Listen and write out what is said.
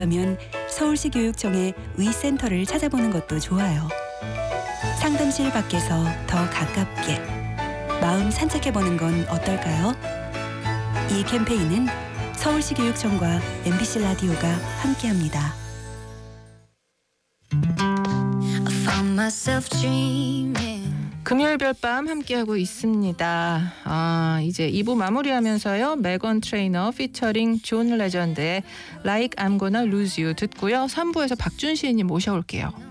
그러면 서울시 교육청의 위센터를 찾아보는 것도 좋아요. 상담실 밖에서 더 가깝게 마음 산책해보는 건 어떨까요? 이 캠페인은 서울시 교육청과 MBC 라디오가 함께합니다. 금요일 별밤 함께하고 있습니다. 이제 2부 마무리하면서요. 메건 트레이너 피처링 존 레전드의 Like I'm Gonna Lose You 듣고요. 3부에서 박준 시인님 모셔올게요.